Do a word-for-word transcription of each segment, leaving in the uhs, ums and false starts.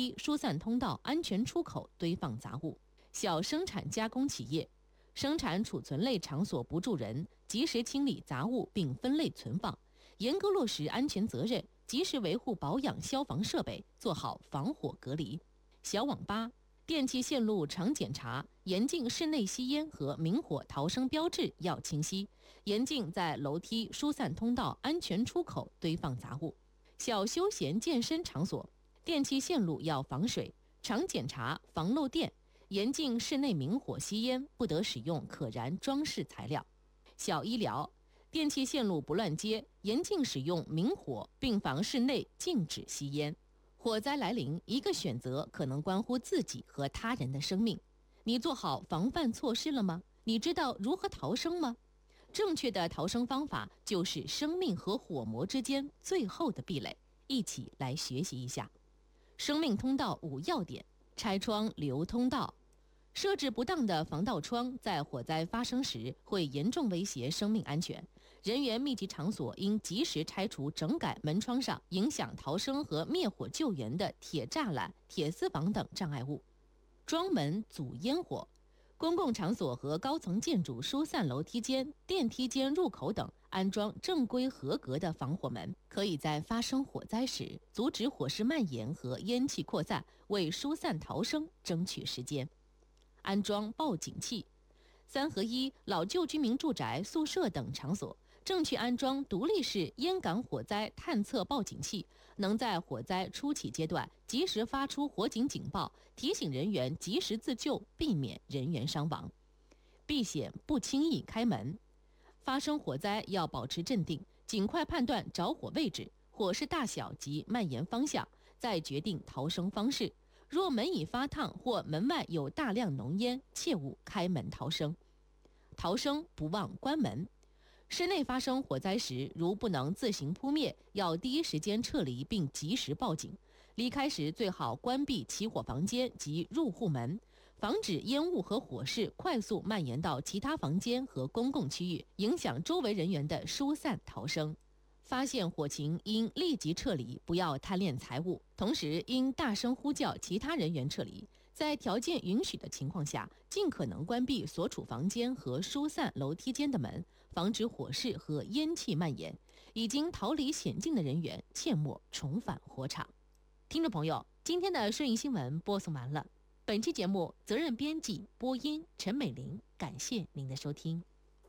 梯、疏散通道、安全出口堆放杂物。小生产加工企业，生产储存类场所不住人，及时清理杂物并分类存放，严格落实安全责任，及时维护保养消防设备，做好防火隔离。小网吧、电气线路常检查，严禁室内吸烟和明火逃生标志要清晰，严禁在楼梯、疏散通道、安全出口堆放杂物。小休闲健身场所，电气线路要防水，常检查防漏电，严禁室内明火吸烟，不得使用可燃装饰材料。小医疗，电气线路不乱接，严禁使用明火，病房室内禁止吸烟。火灾来临，一个选择可能关乎自己和他人的生命。你做好防范措施了吗？你知道如何逃生吗？正确的逃生方法就是生命和火魔之间最后的壁垒。一起来学习一下。生命通道五要点：拆窗留通道。设置不当的防盗窗在火灾发生时会严重威胁生命安全，人员密集场所应及时拆除整改门窗上影响逃生和灭火救援的铁栅栏、铁丝网等障碍物。装门阻烟火，公共场所和高层建筑疏散楼梯间、电梯间入口等安装正规合格的防火门，可以在发生火灾时阻止火势蔓延和烟气扩散，为疏散逃生争取时间。安装报警器，三合一、老旧居民住宅、宿舍等场所正确安装独立式烟感火灾探测报警器，能在火灾初期阶段及时发出火警警报，提醒人员及时自救，避免人员伤亡。避险不轻易开门，发生火灾要保持镇定，尽快判断着火位置、火势大小及蔓延方向，再决定逃生方式。若门已发烫或门外有大量浓烟，切勿开门逃生。逃生不忘关门。室内发生火灾时，如不能自行扑灭，要第一时间撤离并及时报警。离开时最好关闭起火房间及入户门，防止烟雾和火势快速蔓延到其他房间和公共区域，影响周围人员的疏散逃生。发现火情应立即撤离，不要贪恋财物，同时应大声呼叫其他人员撤离。在条件允许的情况下，尽可能关闭所处房间和疏散楼梯间的门，防止火势和烟气蔓延。已经逃离险境的人员切莫重返火场。听众朋友，今天的顺义新闻播送完了。本期节目责任编辑播音陈美玲，感谢您的收听。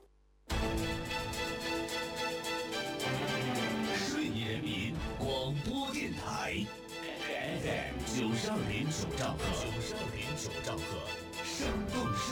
人民广播电台 F M 九十二点九兆赫，九十二点九兆赫，生动。